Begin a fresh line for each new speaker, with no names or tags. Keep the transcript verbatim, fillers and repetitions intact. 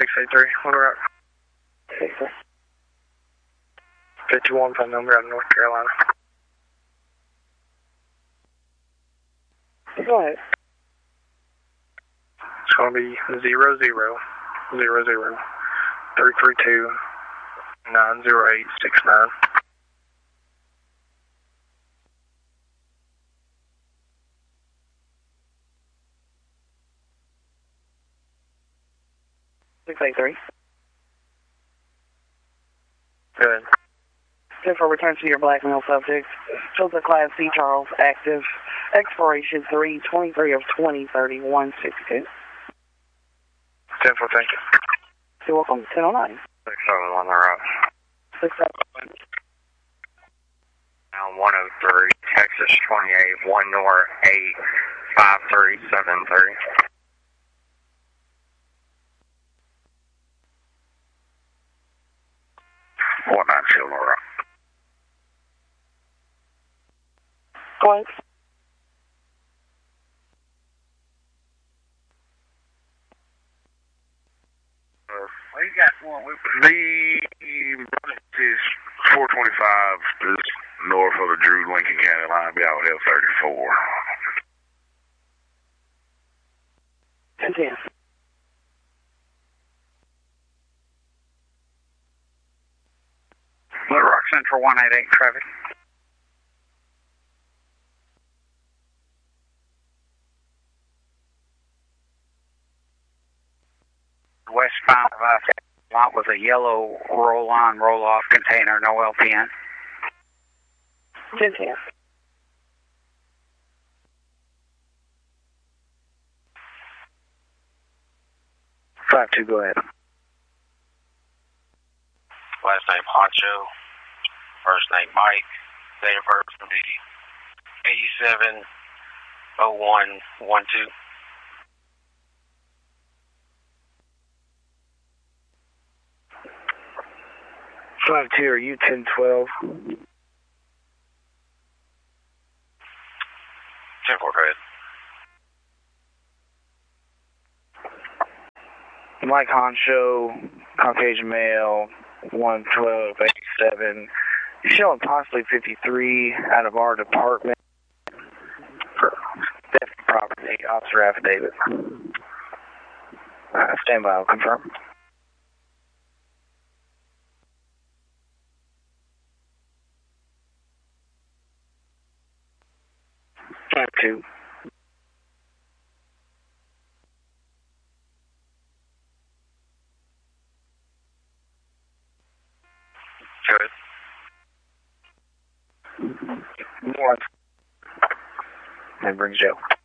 six eight three, on the route.
six three.
fifty-one, phone number out of North Carolina.
Go ahead.
It's going to be zero zero zero zero three three two nine zero eight six nine.
six eight three.
Good.
ten four, return to your blackmail subject. Shows a Class C Charles, active. Expiration three twenty-three of twenty thirty-one sixty-two.
ten four, thank you.
You're welcome. ten oh nine.
six seven one, the route.
six seven one.
Now one oh three, Texas twenty-eight, one North eight five three seven three. four nine two, the route.
Go ahead.
Well, you got one. The is four twenty-five is north of the Drew Lincoln County line, be out F thirty-four.
ten ten.
Little Rock Central one eight eight, traffic. Westbound uh, lot with a yellow roll-on, roll-off container, no L P N.
ten ten.
five two, go ahead.
Last name Honcho, first name Mike, date of birth will be eighty-seven oh one one two.
five two, are you ten twelve?
ten four, go ahead.
Mike Honcho, Caucasian male, one twelve eighty-seven. You're showing possibly fifty-three out of our department for theft of property, officer affidavit. Uh, stand by, I'll confirm. five two.
Good.
More. That brings you.